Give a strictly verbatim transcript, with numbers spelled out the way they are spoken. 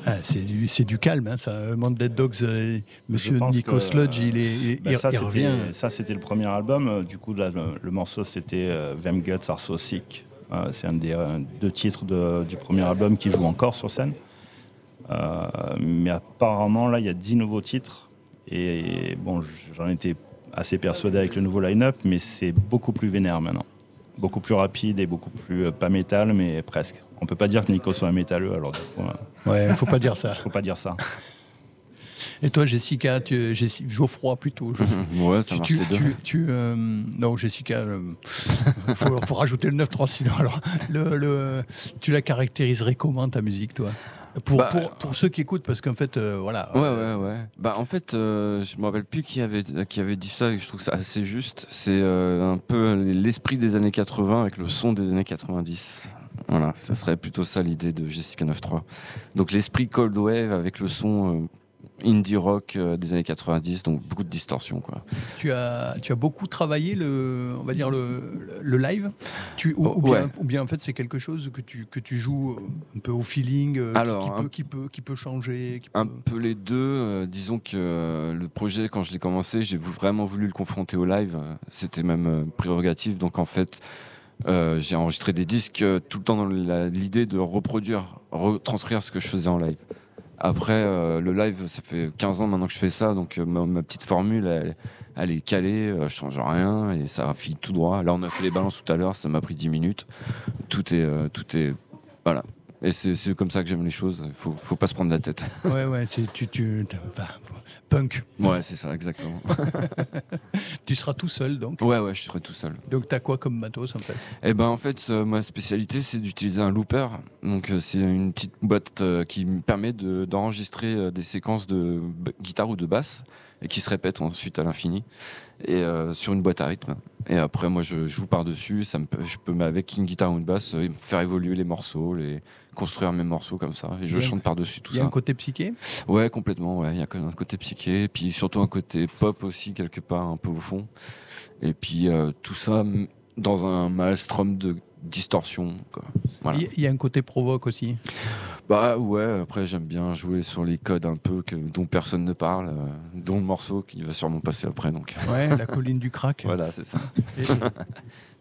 Ah, c'est, du, c'est du calme, hein, ça. Mandel Dogs, euh, Monsieur Nico que, Sludge, il, est, bah, il, ça, il revient. Ça, c'était le premier album. Du coup, là, le, le morceau, c'était euh, Them Guts Are So Sick. Euh, c'est un des euh, deux titres de, du premier album qui joue encore sur scène. Euh, mais apparemment, là, il y a dix nouveaux titres. Et bon, j'en étais assez persuadé avec le nouveau line-up, mais c'est beaucoup plus vénère maintenant. Beaucoup plus rapide et beaucoup plus, euh, pas métal, mais presque. On peut pas dire que Nico soit un métalleux, alors du coup... Euh, ouais, faut pas dire ça. Faut pas dire ça. Et toi, Jessica, tu, Jessi, Geoffroy plutôt. Geoffroy. Ouais, ça tu, marche tu, les deux. Tu, tu, euh, non, Jessica, il faut, faut rajouter le neuf trois sinon. Alors, le, le, tu la caractériserais comment ta musique, toi? Pour, bah, pour, pour ceux qui écoutent, parce qu'en fait, euh, voilà. Ouais, ouais, ouais. Bah, en fait, euh, je me rappelle plus qui avait, qui avait dit ça, et je trouve ça assez juste. C'est euh, un peu l'esprit des années quatre-vingts avec le son des années quatre-vingt-dix. Voilà, ça serait plutôt ça l'idée de Jessica neuf trois. Donc l'esprit Cold Wave avec le son euh, indie rock euh, des années quatre-vingt-dix, donc beaucoup de distorsion, quoi. Tu as, tu as beaucoup travaillé le, on va dire le, le live, tu, ou, oh, ou, bien, ouais. ou bien en fait c'est quelque chose que tu, que tu joues un peu au feeling, Alors, qui, qui, un, peut, qui, peut, qui peut changer qui peut... Un peu les deux. Euh, disons que euh, le projet, quand je l'ai commencé, j'ai vraiment voulu le confronter au live. C'était même euh, prérogative. Donc en fait, euh, j'ai enregistré des disques euh, tout le temps dans la, l'idée de reproduire, retranscrire ce que je faisais en live. Après, euh, le live, ça fait quinze ans maintenant que je fais ça, donc euh, ma, ma petite formule, elle, elle est calée, euh, je change rien et ça file tout droit. Là, on a fait les balances tout à l'heure, ça m'a pris dix minutes. Tout est, euh, tout est, voilà. Et c'est, c'est comme ça que j'aime les choses. Il faut, faut pas se prendre la tête. Ouais, ouais, c'est, tu, tu, enfin, punk. Ouais, c'est ça, exactement. Tu seras tout seul, donc. Ouais, ouais, je serai tout seul. Donc, t'as quoi comme matos, en fait? Eh ben, en fait, euh, ma spécialité, c'est d'utiliser un looper. Donc, euh, c'est une petite boîte euh, qui me permet de, d'enregistrer euh, des séquences de b- guitare ou de basse et qui se répètent ensuite à l'infini et euh, sur une boîte à rythme. Et après, moi, je joue par-dessus. Ça me, je peux, avec une guitare ou une basse, euh, faire évoluer les morceaux, les construire mes morceaux comme ça. Et je chante un, par-dessus tout ça. Il y a un côté psyché ? Ouais, complètement. Ouais, il y a un côté psyché. Et puis surtout un côté pop aussi, quelque part, un peu au fond. Et puis euh, tout ça dans un maelstrom de distorsion, quoi. Voilà. Il y a un côté provoque aussi. Bah ouais, après j'aime bien jouer sur les codes un peu que, dont personne ne parle, euh, dont le morceau qui va sûrement passer après. Donc. Ouais, la colline du crack. Voilà, c'est ça. Et,